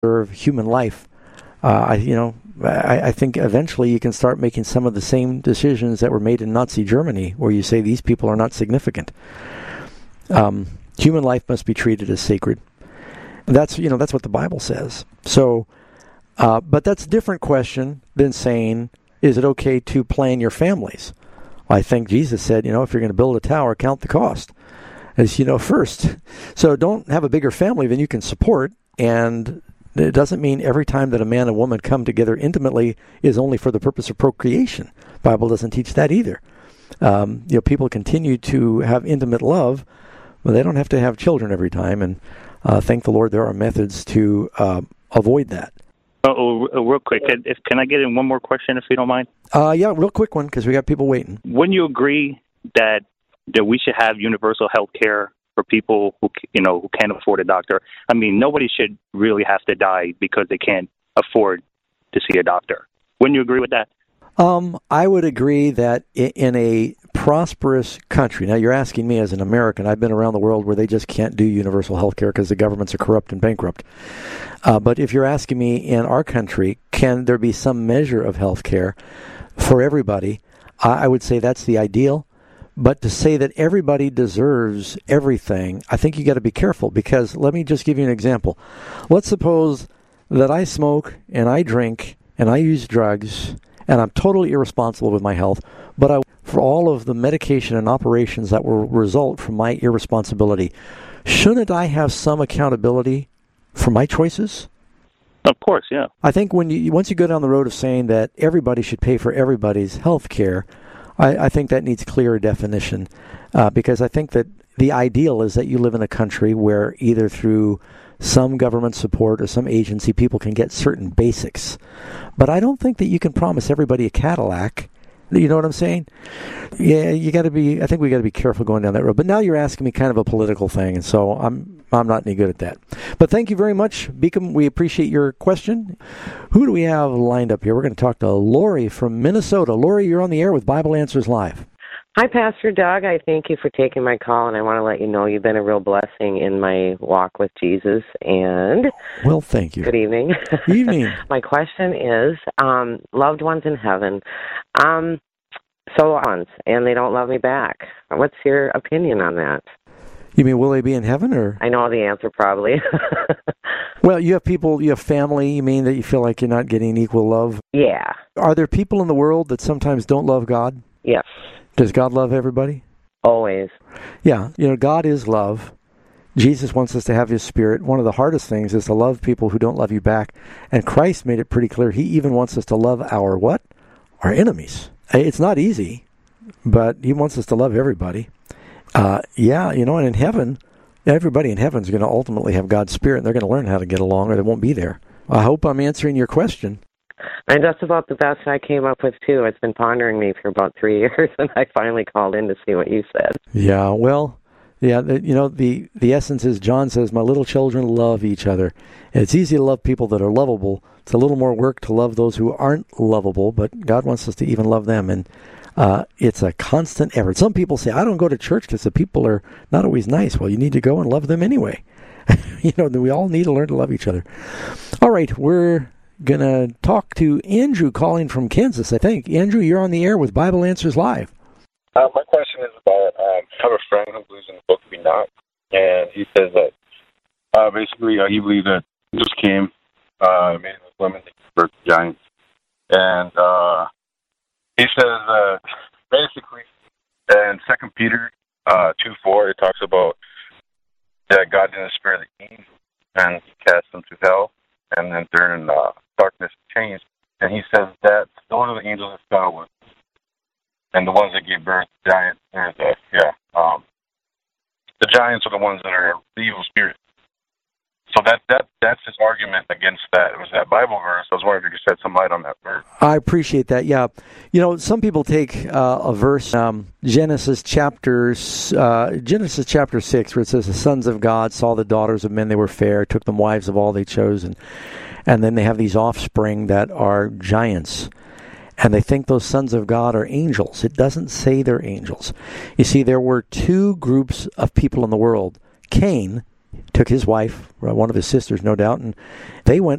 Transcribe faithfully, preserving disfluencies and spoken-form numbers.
preserve human life. Uh, I, you know, I, I think eventually you can start making some of the same decisions that were made in Nazi Germany, where you say these people are not significant. Um, human life must be treated as sacred. That's, you know, that's what the Bible says. So, uh, but that's a different question than saying, is it okay to plan your families? I think Jesus said, you know, if you're going to build a tower, count the cost, as you know, first. So don't have a bigger family than you can support, and it doesn't mean every time that a man and woman come together intimately is only for the purpose of procreation. The Bible doesn't teach that either. Um, you know, people continue to have intimate love, but they don't have to have children every time. And uh, thank the Lord, there are methods to uh, avoid that. Oh, real quick, can, if, can I get in one more question, if you don't mind? Uh, yeah, real quick one, because we got people waiting. Wouldn't you agree that that we should have universal health care for people who, you know, who can't afford a doctor? I mean, nobody should really have to die because they can't afford to see a doctor. Wouldn't you agree with that? Um, I would agree that in a prosperous country, now you're asking me as an American, I've been around the world where they just can't do universal health care because the governments are corrupt and bankrupt. Uh, but if you're asking me in our country, can there be some measure of health care for everybody? I would say that's the ideal. But to say that everybody deserves everything, I think you got to be careful, because let me just give you an example. Let's suppose that I smoke and I drink and I use drugs and I'm totally irresponsible with my health, but I, for all of the medication and operations that will result from my irresponsibility, shouldn't I have some accountability for my choices? Of course, yeah. I think when you once you go down the road of saying that everybody should pay for everybody's health care, I, I think that needs clearer definition, uh, because I think that the ideal is that you live in a country where either through some government support or some agency, people can get certain basics. But I don't think that you can promise everybody a Cadillac. You know what I'm saying? Yeah, you got to be. I think we got to be careful going down that road. But now you're asking me kind of a political thing, and so I'm I'm not any good at that. But thank you very much, Beacom. We appreciate your question. Who do we have lined up here? We're going to talk to Lori from Minnesota. Lori, you're on the air with Bible Answers Live. Hi, Pastor Doug. I thank you for taking my call, and I want to let you know you've been a real blessing in my walk with Jesus. And well, thank you. Good evening. Evening. My question is, um, loved ones in heaven, um, so ones, and they don't love me back. What's your opinion on that? You mean, will they be in heaven, or? I know the answer, probably. Well, you have people, you have family, you mean that you feel like you're not getting equal love? Yeah. Are there people in the world that sometimes don't love God? Yes. Does God love everybody? Always. Yeah. You know, God is love. Jesus wants us to have His Spirit. One of the hardest things is to love people who don't love you back. And Christ made it pretty clear. He even wants us to love our what? Our enemies. It's not easy, but He wants us to love everybody. Uh, yeah, you know, and in heaven, everybody in heaven is going to ultimately have God's Spirit, and they're going to learn how to get along, or they won't be there. I hope I'm answering your question. And that's about the best I came up with, too. It's been pondering me for about three years, and I finally called in to see what you said. Yeah, well, yeah, the, you know, the, the essence is, John says, my little children, love each other. And it's easy to love people that are lovable. It's a little more work to love those who aren't lovable, but God wants us to even love them, and uh, it's a constant effort. Some people say, I don't go to church because the people are not always nice. Well, you need to go and love them anyway. You know, we all need to learn to love each other. All right, we're going to talk to Andrew calling from Kansas, I think. Andrew, you're on the air with Bible Answers Live. Uh, my question is about, um, I have a friend who believes in the book of Enoch, and he says that uh, basically uh, he believes that Jesus came, uh, made with women to give birth to giants. And uh, he says uh, basically in Second Peter uh, two four, it talks about that God didn't spare the angels, and He cast them to hell, and then they're in uh, darkness and change. And he says that those are the angels that fell with, and the ones that gave birth to giants. There's a, yeah, um, the giants are the ones that are the evil spirits. So that that that's his argument against that. It was that Bible verse. I was wondering if you could shed some light on that verse. I appreciate that. Yeah, you know, some people take uh, a verse, um, Genesis chapter uh, Genesis chapter six, where it says, "The sons of God saw the daughters of men; they were fair, took them wives of all they chose," and and then they have these offspring that are giants. And they think those sons of God are angels. It doesn't say they're angels. You see, there were two groups of people in the world. Cain took his wife, one of his sisters, no doubt, and they went